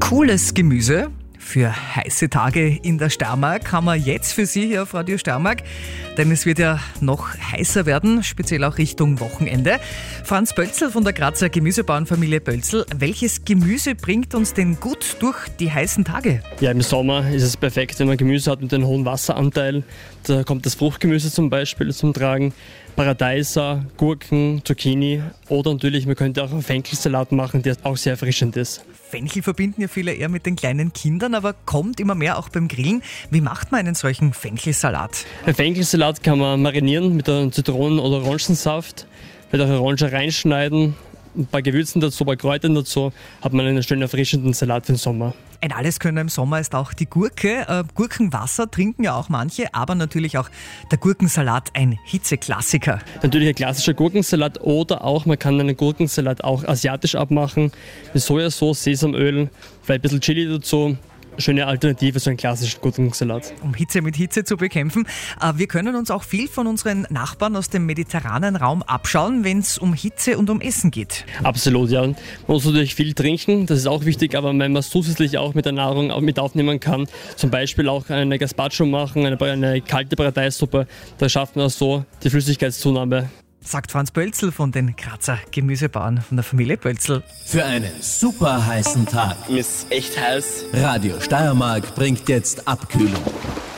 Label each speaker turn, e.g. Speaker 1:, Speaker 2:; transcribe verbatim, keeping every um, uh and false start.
Speaker 1: Cooles Gemüse für heiße Tage in der Steiermark haben wir jetzt für Sie hier auf Radio Steiermark, denn es wird ja noch heißer werden, speziell auch Richtung Wochenende. Franz Bölzl von der Grazer Gemüsebauernfamilie Bölzl, welches Gemüse bringt uns denn gut durch die heißen Tage?
Speaker 2: Ja, im Sommer ist es perfekt, wenn man Gemüse hat mit einem hohen Wasseranteil. Da kommt das Fruchtgemüse zum Beispiel zum Tragen, Paradeiser, Gurken, Zucchini oder natürlich, man könnte auch einen Fenchelsalat machen, der auch sehr erfrischend ist.
Speaker 1: Fenchel verbinden ja viele eher mit den kleinen Kindern, aber kommt immer mehr auch beim Grillen. Wie macht man einen solchen Fenchelsalat?
Speaker 2: Ein Fenchelsalat kann man marinieren mit einem Zitronen- oder Orangensaft, mit einer Orange reinschneiden, ein paar Gewürzen dazu, ein paar Kräutern dazu, hat man einen schönen erfrischenden Salat für den Sommer.
Speaker 1: Ein Alleskönner im Sommer ist auch die Gurke. Äh, Gurkenwasser trinken ja auch manche, aber natürlich auch der Gurkensalat, ein Hitzeklassiker.
Speaker 2: Natürlich ein klassischer Gurkensalat oder auch, man kann einen Gurkensalat auch asiatisch abmachen, mit Sojasauce, Sesamöl, vielleicht ein bisschen Chili dazu. Schöne Alternative zu einem klassischen Gurkensalat.
Speaker 1: Um Hitze mit Hitze zu bekämpfen. Wir können uns auch viel von unseren Nachbarn aus dem mediterranen Raum abschauen, wenn es um Hitze und um Essen geht.
Speaker 2: Absolut, ja. Man muss natürlich viel trinken, das ist auch wichtig, aber wenn man es zusätzlich auch mit der Nahrung auch mit aufnehmen kann, zum Beispiel auch eine Gazpacho machen, eine, eine kalte Paradeissuppe, da schafft man so die Flüssigkeitszunahme.
Speaker 1: Sagt Franz Bölzl von den Grazer Gemüsebauern von der Familie Bölzl.
Speaker 3: Für einen super heißen Tag.
Speaker 4: Ist echt heiß.
Speaker 3: Radio Steiermark bringt jetzt Abkühlung.